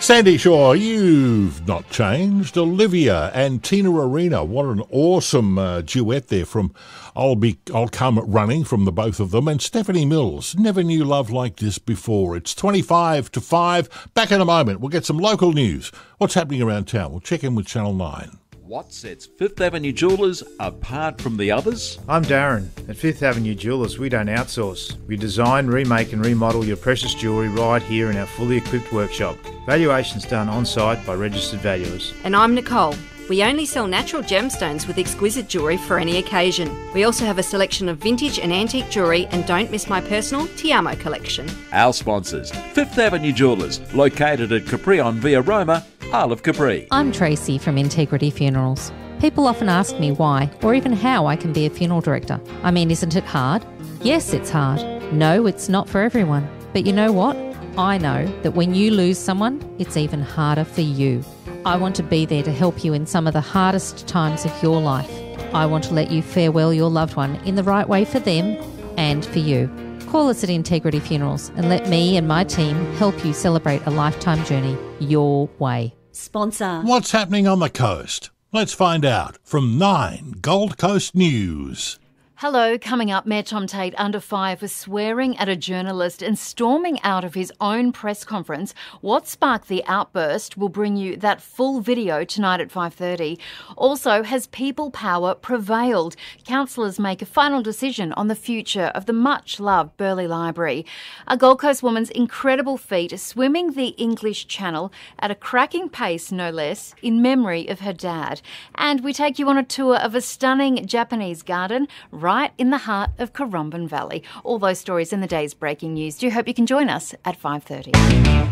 Sandy Shaw, you've not changed. Olivia and Tina Arena, what an awesome duet there from I'll Come Running from the both of them. And Stephanie Mills, never knew love like this before. It's 25 to 5. Back in a moment. We'll get some local news. What's happening around town? We'll check in with Channel 9. What sets Fifth Avenue Jewellers apart from the others? I'm Darren. At Fifth Avenue Jewellers, we don't outsource. We design, remake and remodel your precious jewellery right here in our fully equipped workshop. Valuations done on-site by registered valuers. And I'm Nicole. We only sell natural gemstones with exquisite jewellery for any occasion. We also have a selection of vintage and antique jewellery, and don't miss my personal Ti Amo collection. Our sponsors, Fifth Avenue Jewellers, located at Caprion Via Roma, Isle of Capri. I'm Tracy from Integrity Funerals. People often ask me why or even how I can be a funeral director. I mean, isn't it hard? Yes, it's hard. No, it's not for everyone. But you know what? I know that when you lose someone, it's even harder for you. I want to be there to help you in some of the hardest times of your life. I want to let you farewell your loved one in the right way for them and for you. Call us at Integrity Funerals and let me and my team help you celebrate a lifetime journey your way. Sponsor. What's happening on the coast? Let's find out from 9 Gold Coast News. Hello, coming up, Mayor Tom Tate under fire for swearing at a journalist and storming out of his own press conference. What sparked the outburst? We'll bring you that full video tonight at 5:30. Also, has people power prevailed? Councillors make a final decision on the future of the much-loved Burleigh Library. A Gold Coast woman's incredible feat swimming the English Channel at a cracking pace, no less, in memory of her dad. And we take you on a tour of a stunning Japanese garden right in the heart of Currumbin Valley. All those stories in the day's breaking news. Do hope you can join us at 5:30.